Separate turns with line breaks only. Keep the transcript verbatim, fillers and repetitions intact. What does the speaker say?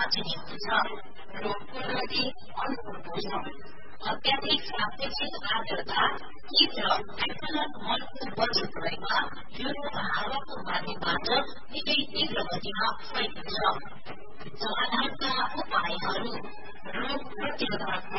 चिनिएको छ। रोगको लागि अनुकूल छ। अत्याधिक सापेक्षिक आर्द्रता, कीट र आइसोलर मलको बढी प्रयोगमा यो रोग हावाको माध्यमबाट निकै तीव्र गतिमा फैलिन्छ। समाधानका उपायहरू: रोग प्रतिरोधक